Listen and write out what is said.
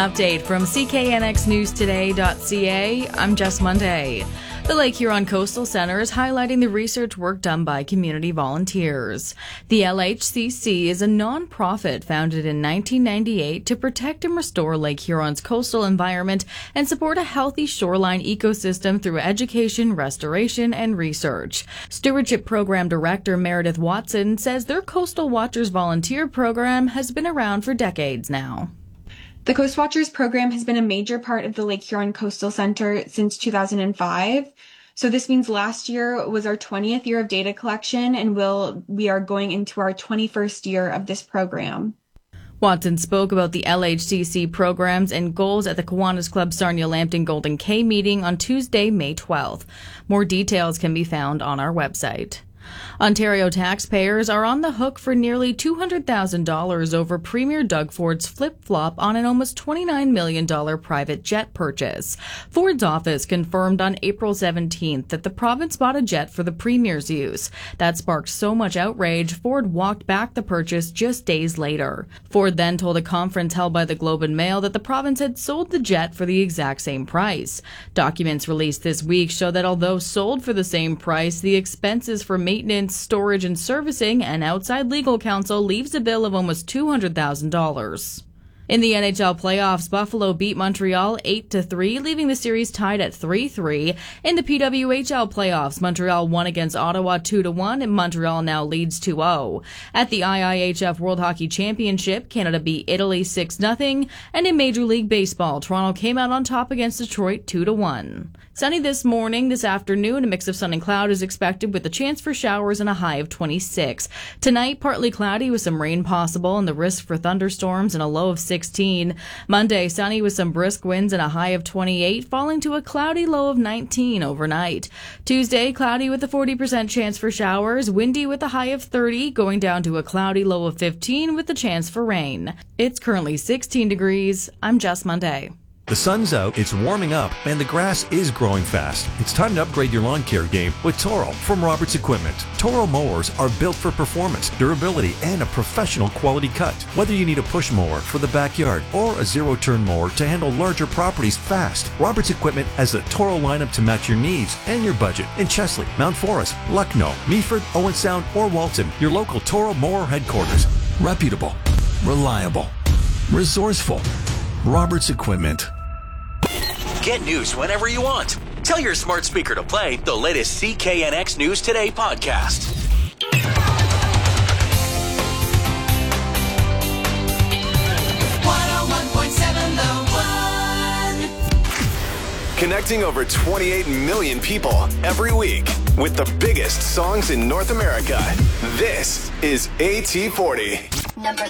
Update from CKNXNewsToday.ca. I'm Jess Monday. The Lake Huron Coastal Center is highlighting the research work done by community volunteers. The LHCC is a non-profit founded in 1998 to protect and restore Lake Huron's coastal environment and support a healthy shoreline ecosystem through education, restoration, and research. Stewardship Program Director Meredith Watson says their Coastal Watchers volunteer program has been around for decades now. The Coast Watchers program has been a major part of the Lake Huron Coastal Center since 2005. So this means last year was our 20th year of data collection, and we are going into our 21st year of this program. Watson spoke about the LHCC programs and goals at the Kiwanis Club Sarnia Lambton Golden Cay meeting on Tuesday, May 12th. More details can be found on our website. Ontario taxpayers are on the hook for nearly $200,000 over Premier Doug Ford's flip-flop on an almost $29 million private jet purchase. Ford's office confirmed on April 17th that the province bought a jet for the Premier's use. That sparked so much outrage, Ford walked back the purchase just days later. Ford then told a conference held by the Globe and Mail that the province had sold the jet for the exact same price. Documents released this week show that although sold for the same price, the expenses for maintenance, storage, and servicing and outside legal counsel leaves a bill of almost $200,000. In the NHL playoffs, Buffalo beat Montreal 8-3, leaving the series tied at 3-3. In the PWHL playoffs, Montreal won against Ottawa 2-1, and Montreal now leads 2-0. At the IIHF World Hockey Championship, Canada beat Italy 6-0, and in Major League Baseball, Toronto came out on top against Detroit 2-1. Sunny this morning. This afternoon, a mix of sun and cloud is expected with a chance for showers and a high of 26. Tonight, partly cloudy with some rain possible and the risk for thunderstorms and a low of 16. Monday, sunny with some brisk winds and a high of 28, falling to a cloudy low of 19 overnight. Tuesday, cloudy with a 40% chance for showers, windy with a high of 30, going down to a cloudy low of 15 with a chance for rain. It's currently 16 degrees. I'm Jess Monday. The sun's out, it's warming up, and the grass is growing fast. It's time to upgrade your lawn care game with Toro from Roberts Equipment. Toro mowers are built for performance, durability, and a professional quality cut. Whether you need a push mower for the backyard or a zero-turn mower to handle larger properties fast, Roberts Equipment has the Toro lineup to match your needs and your budget in Chesley, Mount Forest, Lucknow, Meaford, Owen Sound, or Walton. Your local Toro mower headquarters. Reputable, reliable, resourceful. Roberts Equipment. Get news whenever you want. Tell your smart speaker to play the latest CKNX News Today podcast. 101.7 The One. Connecting over 28 million people every week with the biggest songs in North America. This is AT40. Number